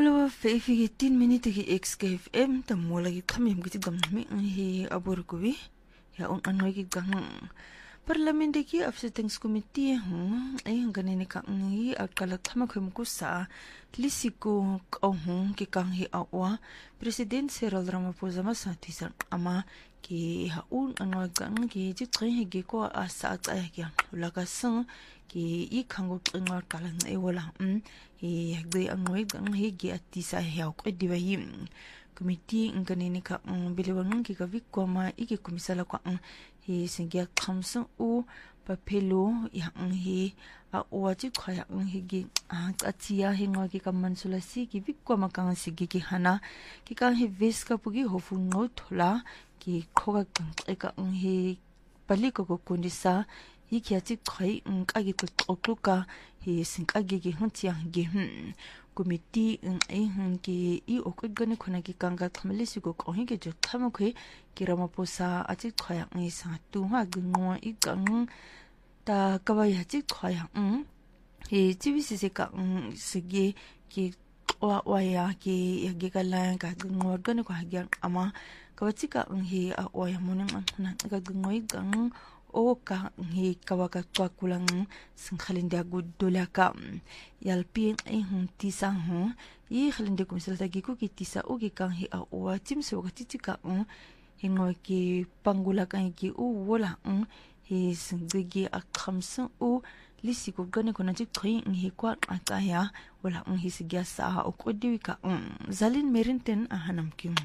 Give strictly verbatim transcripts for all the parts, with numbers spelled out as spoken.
Mulawa feifi tin minute ki X K F M tamola ki kami mgiti gammi hi aburkuwi ya un anoy ki gang Parlamente ki Afsetings Committee hum ay ganini ka ngi akala tama ko mukusa lisiko kahung ki kang hi awa President Cyril Ramaphosa masatisa ama ki haun anoy gang ki jitri hi ko asa ay ki lagasan ki i kango tringa kalang e wala um hi hagdi anoy gang hi gi atisa hi ko diwahim Committee ganini ka biliwangan ki kavik ko ma iki komisala ko ang hi singia kamsang u papelo yang hi a oji khaya ang higi a atia hinga ki kamansulasi ki vikwa makang sigi ki hana ki kang hi veska pugi hofu no thola ki khoga kang eka ang hi paliko ko kundisa hi kiati khai ang agi ko okluka hi singagi gi huntiang gi Committee ang ay ki i okod gani kuna ki kanga thamalisi ko ko hi ki jo thama khoi ki Ramaphosa ati khaya ngi sa tu ha gngo i gang ta kawai ati khaya um hi tibisi se ka sigi ki wa wa ya ki gi kala ka gngo gani ko ha gyang ama kawati ka hi a wa ya muning na ka gngo i gang o ka hi kawaka kwa kulang sangkhalinda gudola ka yalpi ai hun tisa hu i khalinde komisala ta giku ki tisa o ki kang hi a o tim so ka titika u hingo ki pangula kan ki u wola u hi singgi a khamsa u lisiko gane kona ti khoi hi kwa ataya wala u hi sigya sa o kodiwi ka u zalin merinten a hanam ki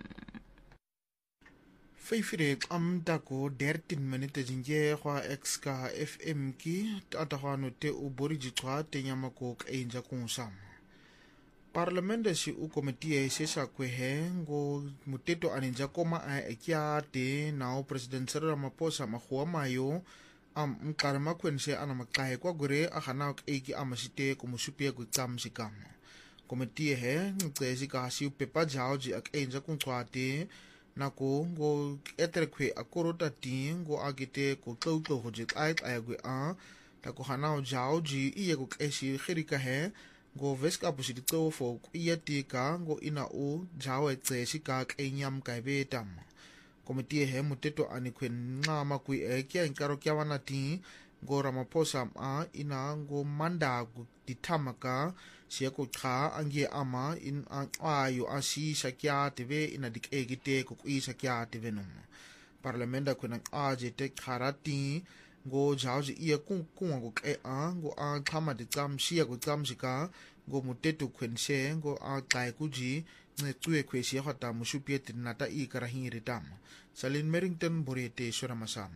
Faifire amda ko dertin minute jinge kwa X K F M ki atahwano te ubori jitwa te nyama ko kainja kunsam. Parlamenta si u komitie sesa kwehe ngo muteto aninja koma a ekia te nao President Cyril Ramaphosa mahuwa mayo am mkarama kwense anamakahe kwa gure akhanao eiki amasite kumusupia kutsam sikama. Komitie he ngtesi kasi upepa jaoji ak einja kunswa te nako ngo etrekwe akorota ti ngo agite ko toto hojit ait ayagwe a tako hanao jao ji iye ko keshi khirika he ngo veska pusiti to fo iye ti ka ngo ina u jao etseshi ka kenyam ka betam komiti he muteto anikwen ngama kui e kya inkaro kya wana ti ngo Ramaphosa a ina ngo manda gu ditamaka siya ko ka angie ama in ayo asi sakya teve ina dik egite ko i sakya teve no parlamenta kuna aje te kharati go jauji iya ku ku go ke a go a khama de tsam siya go tsam sika go muteto kwense go a kai kuji ne tue kwesi hata musupie tinata i karahi ritam Salin Merrington borete soramasam.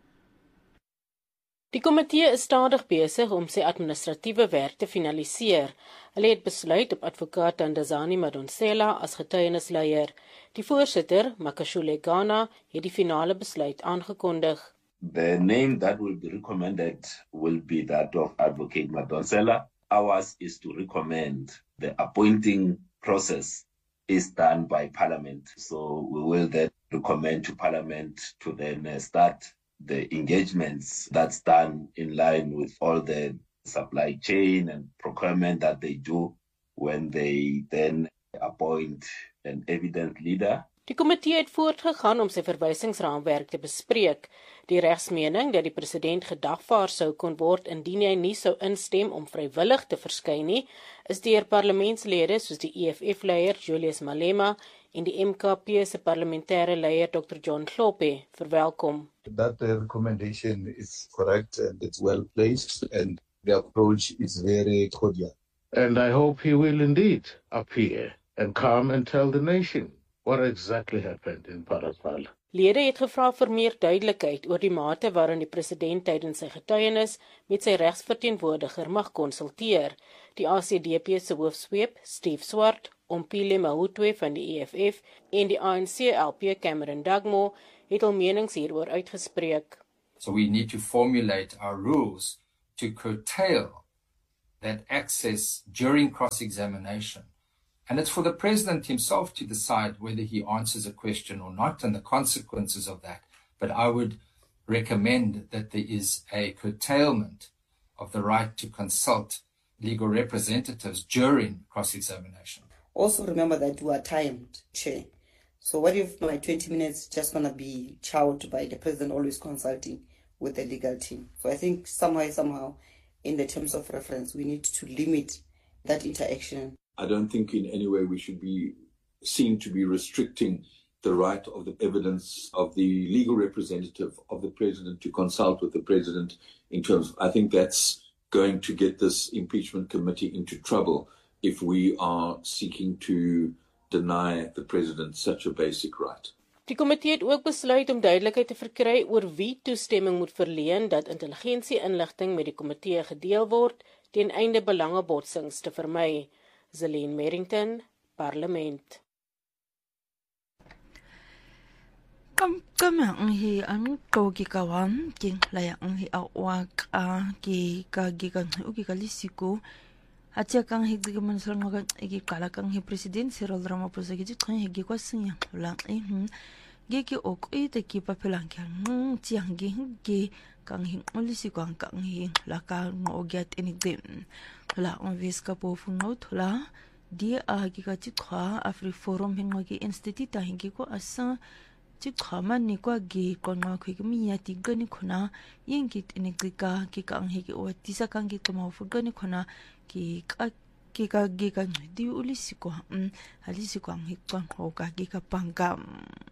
Die komitee is stadig besig om sy administratiewe werk te finaliseer. Hulle het besluit op advokaat Ndazani Madonsela as getuienisleier. Die voorsitter, Makashule Ghana, het die finale besluit aangekondig. The name that will be recommended will be that of Advocate Madonsela. Ours is to recommend the appointing process is done by Parliament. So we will then recommend to Parliament to then uh, start the engagements that's done in line with all the supply chain and procurement that they do when they then appoint an evident leader. Die komitee het voortgegaan om sy verwysingsraamwerk te bespreek. Die regsmening dat die president gedagvaar sou kon word indien hy nie sou instem om vrywillig te verskyn nie, is deur parlementslede soos die E F F-leier Julius Malema en die M K P se parlementêre leier Doctor John Hlophe verwelkom. That uh, recommendation is correct and it's well placed and the approach is very cordial. And I hope he will indeed appear and come and tell the nation what exactly happened in Parapal. Lede het gevra vir meer duidelikheid oor die mate waarin die president tydens sy getuienis met sy regsverteenwoordiger mag konsulteer. Die A C D P se hoofsweep, Steve Swart, Ompile Mahutwe van die E F F en die A N C L P Cameron Dugmo het al menings hieroor uitgespreek. So we need to formulate our rules to curtail that access during cross-examination. And it's for the president himself to decide whether he answers a question or not and the consequences of that. But I would recommend that there is a curtailment of the right to consult legal representatives during cross-examination. Also remember that we are timed, Chair. So what if my twenty minutes just going to be chowed by the President always consulting with the legal team? So I think somehow, somehow, in the terms of reference, we need to limit that interaction. I don't think in any way we should be seen to be restricting the right of the evidence of the legal representative of the President to consult with the President in terms of, I think that's going to get this impeachment committee into trouble if we are seeking to deny the President such a basic right. Die komitee het ook besluit om duidelikheid te verkry oor wie toestemming moet verleen dat intelligensie-inligting met die komitee gedeel word ten einde belangebotsings te vermy. Zelene Merrington, Parlement. Kam kama ngi ang ko ki kawan king laya ngi awak a ki ka gi kan u ki kalisiko atia kang higdi man sal nga gi kala kang hi president Cyril Ramaphosa gi tkhang higi kwa sinya la eh gi ki ok e te ki papelang kyang tiang gi gi kang hi olisiko ang kang hi la ka ngo get anything la on vis ka po fu no thola dia a gi ka ti khwa Afri Forum hingo gi institute ta hingi ko asa ti khama ni kwa gi kona khwi mi ya ti gani khona yengit enegrika ki kang hi ki o ti sa kang gi toma fu gani khona ki ka ki ka gi ka di ulisiko um alisiko ang hi kwang ho ka gi ka pangam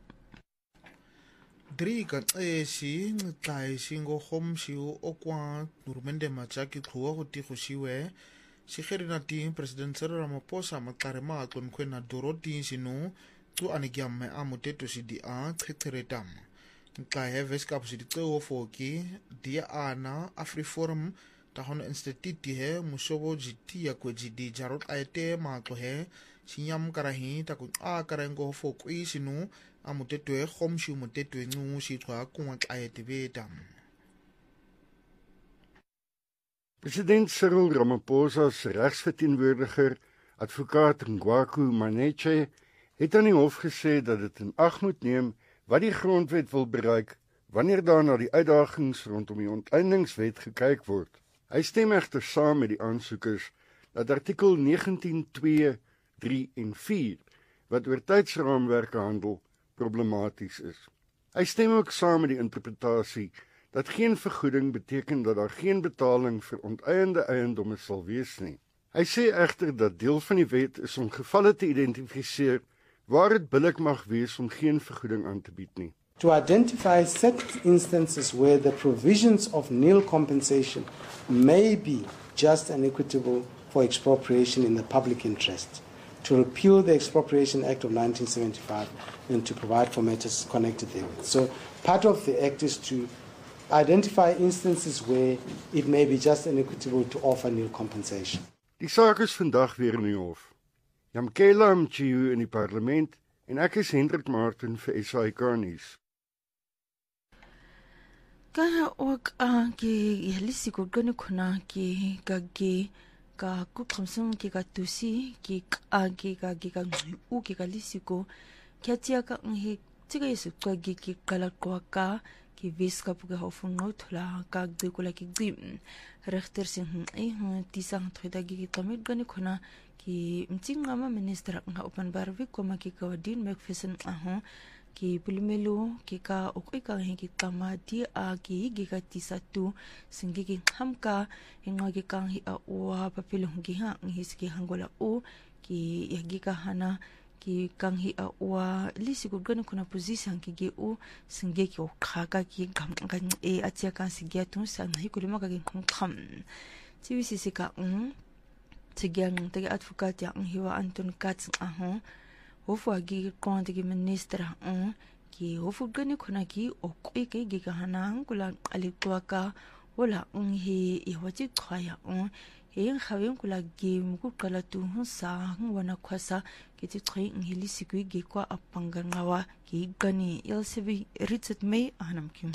Drika e si ngai singo hom siu okwa nurmende machaki khwa go ti khoshiwe si kherina ti President Cyril Ramaphosa makarema kon khwena doroti sinu tu anigiam me amuteto si di a thetretam nka heves kap si di tso foki dia ana Afri Forum ta hon institute he musobo jiti ya ko jidi jarot aite ma ko he sinyam karahi ta ko a karengo fokui sinu amuteto e khomshu muteto ngu si twa ku aite betam. President Cyril Ramaphosa se regsverteenwoordiger advokaat Ngwaku Maneche het aan die hof gesê dat dit in ag moet neem wat die grondwet wil bereik wanneer daar na die uitdagings rondom die ontledingswet gekyk word. Hy stem egter saam met die aansoekers dat artikel negentien twee, drie en vier wat oor tydsraamwerke handel problematies is. Hy stem ook saam met die interpretasie dat geen vergoeding beteken dat daar geen betaling vir onteieende eiendomme sal wees nie. Hy sê egter dat deel van die wet is om gevalle te identifiseer waar het billik mag wees om geen vergoeding aan te bied nie. To identify set instances where the provisions of nil compensation may be just and equitable for expropriation in the public interest, to repeal the Expropriation Act of nineteen seventy-five and to provide for matters connected therewith. So part of the act is to identify instances where it may be just and equitable to offer nil compensation. Die saak is vandag weer in die hof. Yamkela Mchiu in die parlement en ek is Hendrik Martin vir S A I K nuus. Kana ook aan ki yalisi ko gani khona ki kage ka ku khamsung ki ka tusi ki a ki ka ki ka u ki ka lisi ko kyatia ka ngi tiga yesu ko gi ki kala ko ka ki vis ka puga hofu no thla ka de ko la ki dim rechter sin ai hu tisang thoida gi tamit gani khona ki mtinga ma minister nga open barvi ko ma ki ka din mcpherson aho ki pulimelo ki ka okoi ka hi ki tamati a ki gi ka tisatu singi ki hamka hinga ki kang hi a wa papilo gi ha hi ski hangola o ki yagi ka hana ki kang hi a wa lisi ko gani kuna position ki gi o singi ki o khaka ki gam gan e atia kan si gi atun sa hi ko lima ka gi kham ti wisi si ka um tigyang tagi advokat ya ang hiwa Anton Katz aho hofu agi konti ki ministra on ki hofu gani kuna ki okoi ke gi kahana kula alikwa ka wala on hi iwati khaya on heng khaweng kula gi muku kala tu sa wana khwasa ki ti khoi ngili sikui gi kwa apanga ngawa ki gani lcb ritset me anam kim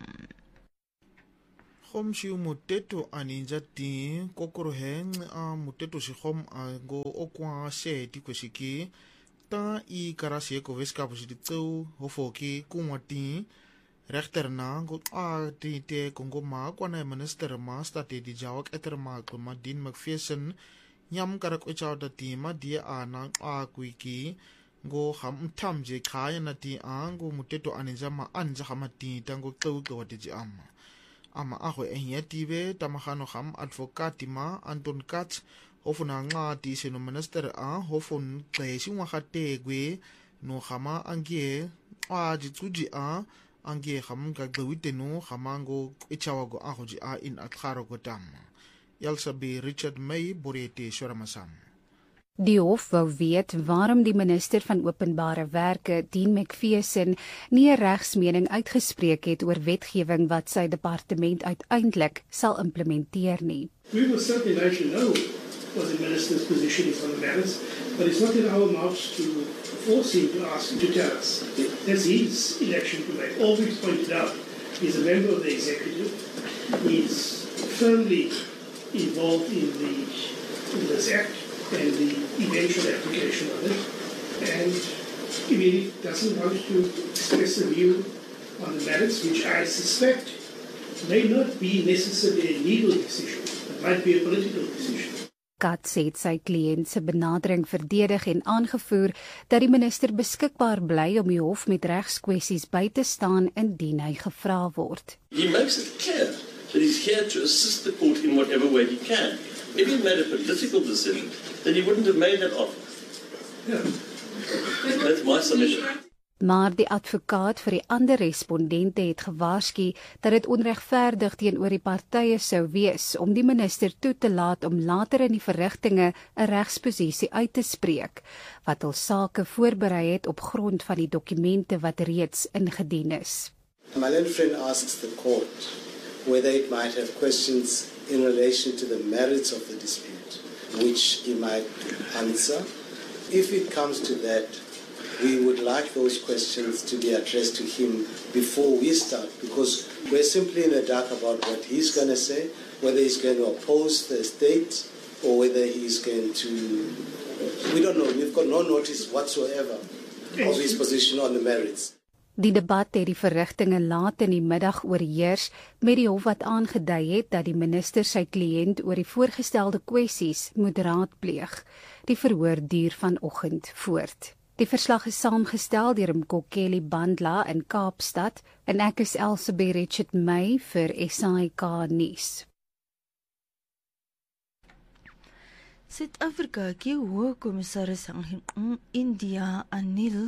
Khom shiu muteto aninja ti kokoro heng a muteto si khom a go okwa she ti kweshiki ta i karasi ko veska positi tsu hofoki kumati rechter na go a ti te kongo ma kwa na minister ma state di jawak eter ma ko ma din mcpherson nyam karak uchaw da ti ma dia anang a kuiki go ham thamje khaya na ti ango muteto anija ma anja hamati tango tau to ji ama ama a ho ehia ti be tamahano ham advocati ma Anton Katz hofuna nga ti sino minister a hofun tlesi wa khate gwe no hama angie a ji tuji a angie ham ga gwite no hamango ichawa go a hoji a in akharo go tam Yalsabi Richard May Borete Shораmasam. Die hof wou weet waarom die minister van openbare werke, Dean McPherson, nie 'n regsmening uitgespreek het oor wetgewing wat sy departement uiteindelik sal implementeer nie. We will certainly let you know what the minister's position is on the matters, but it's not in our mouths to force him to ask him to tell us. That's his election to make. All we've pointed out, he's a member of the executive. He's firmly involved in the in this act and the eventual application of it, and if he doesn't want to express a view on the merits, which I suspect may not be necessarily a legal decision, it might be a political decision. Katz het sy kliënt se benadering verdedig en aangevoer dat die minister beskikbaar bly om die hof met regskwessies by te staan indien hy gevra word. He makes it clear that he's here to assist the court in whatever way he can. If he made a political decision, then he wouldn't have made that offer. Yeah. That's my submission. Maar die advokaat vir die ander respondente het gewaarsku dat dit onregverdig teenoor die partye sou wees om die minister toe te laat om later in die verrigtinge 'n regsposisie uit te spreek, wat hul sake voorberei het op grond van die dokumente wat reeds ingedien is. My learned friend asks the court whether it might have questions in relation to the merits of the dispute, which he might answer. If it comes to that, we would like those questions to be addressed to him before we start, because we're simply in the dark about what he's going to say, whether he's going to oppose the state or whether he's going to, we don't know, we've got no notice whatsoever of his position on the merits. Die debat het die verrigtinge laat in die middag oorheers met die hof wat aangedui het dat die minister sy kliënt oor die voorgestelde kwessies moet raadpleeg. Die verhoor duur vanoggend voort. Die verslag is saamgestel deur Mkokeli Bandla in Kaapstad en ek is Elsabie Richard May vir S A K nuus. Suid-Afrika ki hoë kommissaris aan India Anil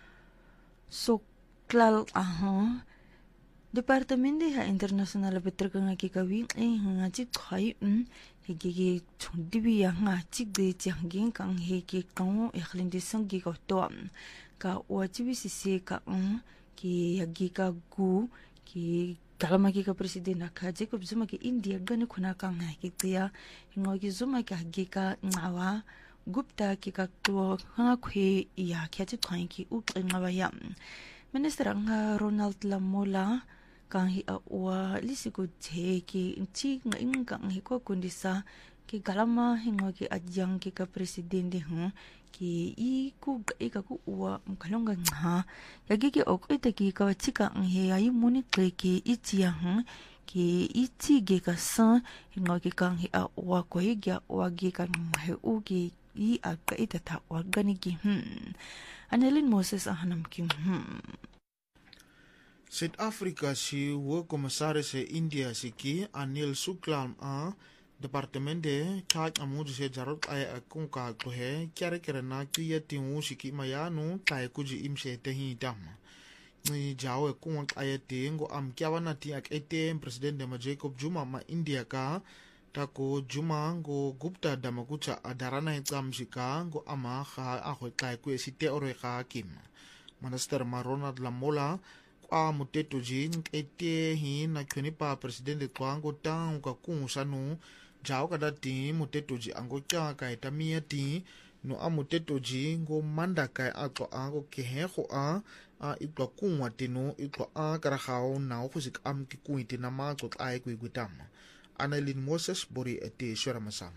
Soklal aha Departamento ha internasionale betrekkinge ki kawing eh ngaji khai um hegi thundi ya ngaji de jangin kang hegi kang ekhlindi sangi ko to ka wajibi sisi ka um ki yagi ka gu ki kalama ki ka president ka je ko zuma ki India gane khuna kang ha ki tia ngo ki zuma ka hagi ka ngawa gupta ki ka to nga khwe ya khaji khai ki u ngawa ya Minister ang Ronald Lamola kang hi awa lisiku the ki chi ngang kang hi ko kundisa ki galama hingo ki adyang ki ka presidente hu ki i ku i ka ku wa mkhalonga nga yagi ki ok ite ki ka chika ang he ai muni ki i chi hu ki i chi ge ka sa hingo ki kang hi awa ko hi gya wa gi ka he u ki i a ka ite ta organiki hm Annelien Moses ahanam ki hm Zuid-Afrika si hoë kommissaris India siki Anil Suklam a departemente kak amudu se jarot ay akunka kohe kyare kere na kiya tingu siki mayanu kai kuji imse tehi dam ni jawe kun ay tingo am kyawana ti ak ete presidente ma Jacob Zuma ma India ka tako Zuma go Gupta damakucha adarana ikam sika go ama kha ahoy kai ku site ore kha kim Minister Ronald Lamola a muteto jin ete hi na kyoni pa presidente kwango tang ka kung sanu jao kada ti muteto ji ango kya ka etamia ti no a muteto ji ngo manda ka ato ango ke he ho a a itwa kungwa tino itwa a kara hao na ho sik am ki kuiti na ma ko ai ku gutam Annelien Moses bori ete Shораmasam.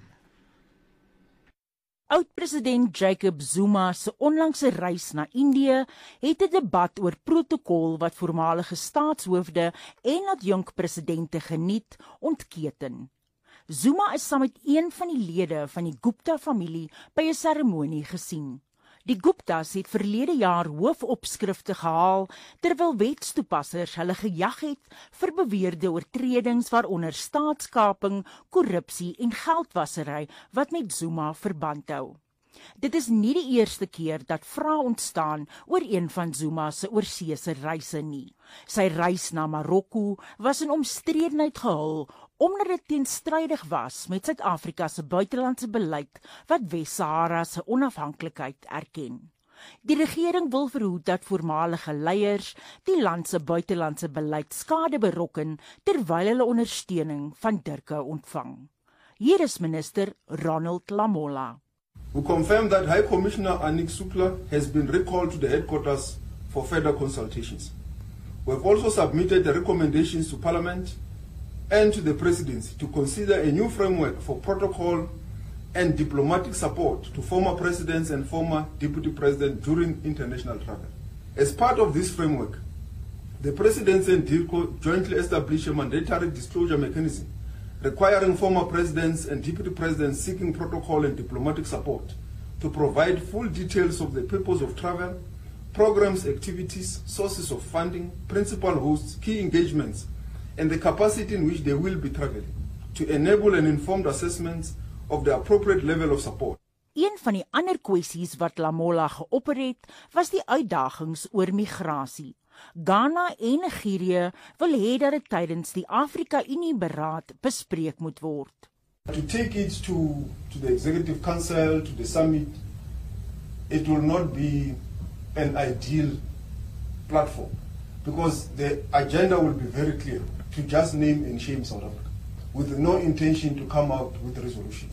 Oud-president Jacob Zuma se onlangse reis na Indië het 'n debat oor protokol wat voormalige staatshoofde en adjunkpresidente geniet ontketen. Zuma is saam met een van die lede van die Gupta-familie by 'n seremonie gesien. Die Guptas het verlede jaar hoofopskrifte gehaal terwyl wetstoepassers hulle gejag het vir beweerde oortredings waaronder staatskaping, korrupsie en geldwasery wat met Zuma verband hou. Dit is nie die eerste keer dat vrae ontstaan oor een van Zuma se oorseese reise nie. Sy reis na Marokko was in omstredenheid gehul omdat dit teenstrydig was met Suid-Afrika se buitelandse beleid wat Wes-Sahara se onafhanklikheid erken. Die regering wil verhoed dat voormalige leiers die land se buitelandse beleid skade berokken terwyl hulle ondersteuning van Turke ontvang. Hier is minister Ronald Lamola. We confirm that High Commissioner Anik Sukla has been recalled to the headquarters for further consultations. We have also submitted the recommendations to Parliament and to the Presidency to consider a new framework for protocol and diplomatic support to former presidents and former deputy presidents during international travel. As part of this framework, the Presidency and DIRCO jointly established a mandatory disclosure mechanism requiring former presidents and deputy presidents seeking protocol and diplomatic support to provide full details of the purpose of travel, programs, activities, sources of funding, principal hosts, key engagements, and the capacity in which they will be traveling, to enable an informed assessment of the appropriate level of support. Een van die ander kwessies wat Lamola geopper het, was die uitdagings oor migrasie. Ghana en Nigerië wil hê dat dit tydens die Afrika-Unie-beraad bespreek moet word. To take it to, to the Executive Council, to the summit, it will not be an ideal platform because the agenda will be very clear to just name and shame South Africa with no intention to come out with resolutions.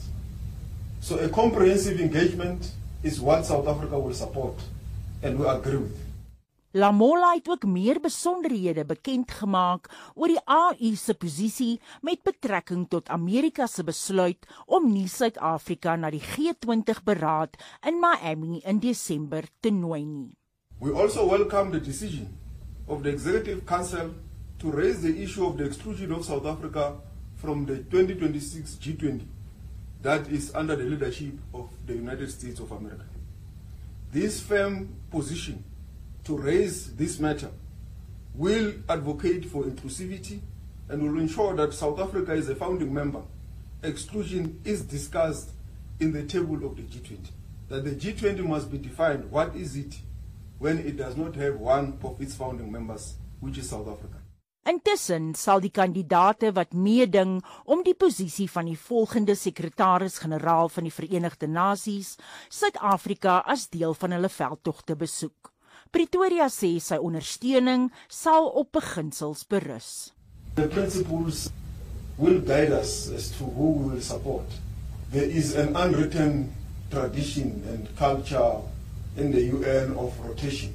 So a comprehensive engagement is what South Africa will support and we agree with. Lamola het ook meer besonderhede bekend gemaak oor die A U se posisie met betrekking tot Amerika se besluit om nie Suid-Afrika na die G twintig beraad in Miami in Desember te nooi nie. We also welcome the decision of the Executive Council to raise the issue of the exclusion of South Africa from the twenty twenty-six G twenty that is under the leadership of the United States of America. This firm position to raise this matter will advocate for inclusivity and will ensure that South Africa is a founding member. Exclusion is discussed in the table of the G twenty. That the G twenty must be defined, what is it when it does not have one of its founding members, which is South Africa. Intussen sal die kandidaate wat meeding om die posisie van die volgende sekretaris-generaal van die Verenigde Nasies, Suid-Afrika as deel van hulle veldtogte besoek. Pretoria sê sy ondersteuning sal op beginsels berus. The principles will guide us as to who we will support. There is an unwritten tradition and culture in the U N of rotation.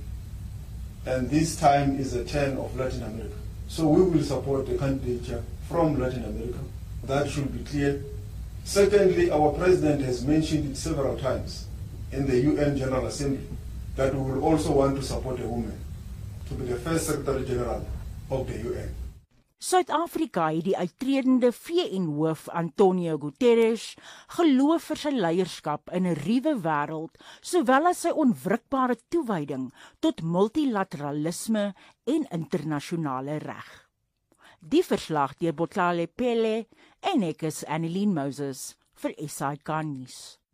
And this time is a turn of Latin America. So we will support the candidature from Latin America. That should be clear. Secondly, our president has mentioned it several times in the U N General Assembly that we will also want to support a woman to be the first Secretary General of the U N. Suid-Afrika het die uittredende V N-hoof Antonio Guterres geloof vir sy leierskap in 'n ruwe wêreld, sowel as sy onwrikbare toewyding tot multilateralisme en internasionale reg. Die verslag deur Botlale Pele en ek is Annelien Moses vir S A I K nuus.